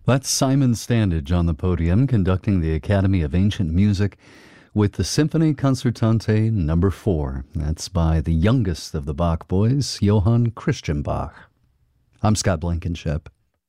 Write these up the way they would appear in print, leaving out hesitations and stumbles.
That's Simon Standage on the podium conducting the Academy of Ancient Music with the Symphony Concertante No. 4. That's by the youngest of the Bach boys, Johann Christian Bach. I'm Scott Blankenship.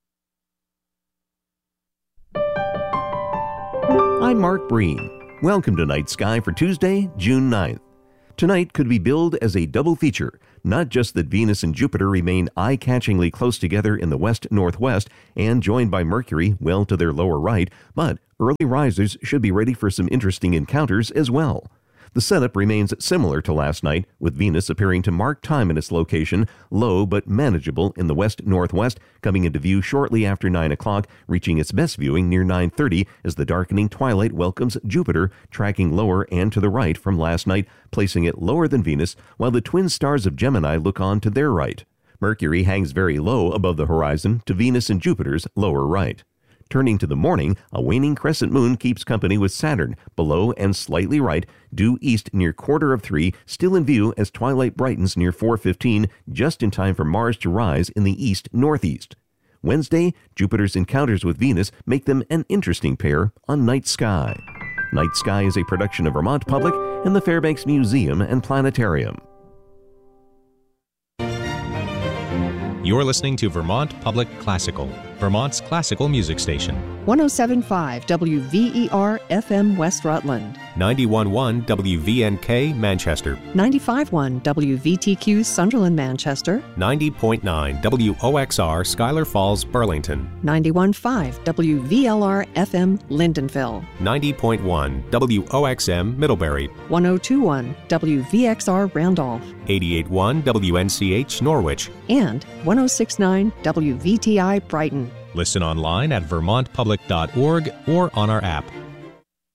I'm Mark Breen. Welcome to Night Sky for Tuesday, June 9th. Tonight could be billed as a double feature, not just that Venus and Jupiter remain eye-catchingly close together in the west-northwest and joined by Mercury well to their lower right, but early risers should be ready for some interesting encounters as well. The setup remains similar to last night, with Venus appearing to mark time in its location, low but manageable in the west-northwest, coming into view shortly after 9 o'clock, reaching its best viewing near 9:30 as the darkening twilight welcomes Jupiter, tracking lower and to the right from last night, placing it lower than Venus, while the twin stars of Gemini look on to their right. Mercury hangs very low above the horizon to Venus and Jupiter's lower right. Turning to the morning, a waning crescent moon keeps company with Saturn, below and slightly right, due east near 3:15, still in view as twilight brightens near 4:15, just in time for Mars to rise in the east-northeast. Wednesday, Jupiter's encounters with Venus make them an interesting pair on Night Sky. Night Sky is a production of Vermont Public and the Fairbanks Museum and Planetarium. You're listening to Vermont Public Classical, Vermont's classical music station. 107.5 WVER FM West Rutland. 91.1 WVNK Manchester. 95.1 WVTQ Sunderland Manchester. 90.9 WOXR Schuyler Falls Burlington. 91.5 WVLR FM Lindenville. 90.1 WOXM Middlebury. 102.1 WVXR Randolph. 88.1 WNCH Norwich. And 106.9 WVTI Brighton. Listen online at vermontpublic.org or on our app.